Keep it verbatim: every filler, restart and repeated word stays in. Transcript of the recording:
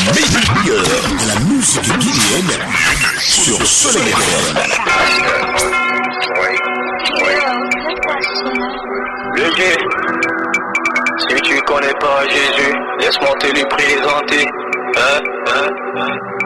meilleur de la musique guinéenne sur Soleil F M. Le Dieu, si tu connais pas Jésus, laisse-moi te lui présenter. Hein, hein, hein.